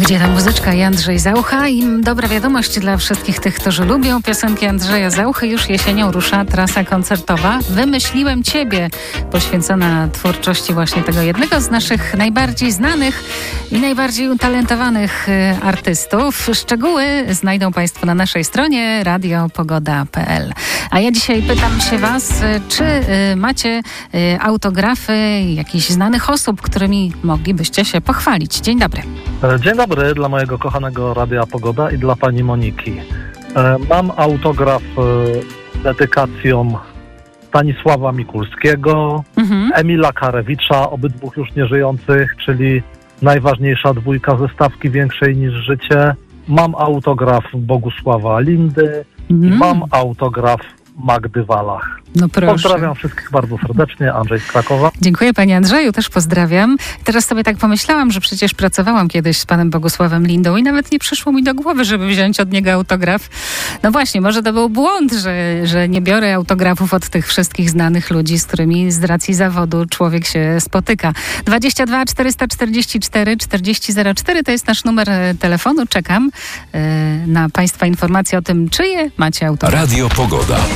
Idzie ta muzyczka i Andrzej Zaucha i dobra wiadomość dla wszystkich tych, którzy lubią piosenki Andrzeja Zauchy. Już jesienią rusza trasa koncertowa Wymyśliłem Ciebie, poświęcona twórczości właśnie tego jednego z naszych najbardziej znanych i najbardziej utalentowanych artystów. Szczegóły znajdą Państwo na naszej stronie radiopogoda.pl. A ja dzisiaj pytam się Was, czy macie autografy jakichś znanych osób, którymi moglibyście się pochwalić? Dzień dobry. Dzień dobry dla mojego kochanego Radia Pogoda i dla pani Moniki. Mam autograf z dedykacją Stanisława Mikulskiego, Emila Karewicza, obydwu już nieżyjących, czyli najważniejsza dwójka ze stawki Większej niż życie. Mam autograf Bogusława Lindy i mam autograf Magdy Walach. No proszę. Pozdrawiam wszystkich bardzo serdecznie, Andrzej z Krakowa. Dziękuję panie Andrzeju, też pozdrawiam. Teraz sobie tak pomyślałam, że przecież pracowałam kiedyś z panem Bogusławem Lindą i nawet nie przyszło mi do głowy, żeby wziąć od niego autograf. No właśnie, może to był błąd, że nie biorę autografów od tych wszystkich znanych ludzi, z którymi z racji zawodu człowiek się spotyka. 22 444 4004 to jest nasz numer telefonu. Czekam na państwa informacje o tym, czyje macie autografy. Radio Pogoda.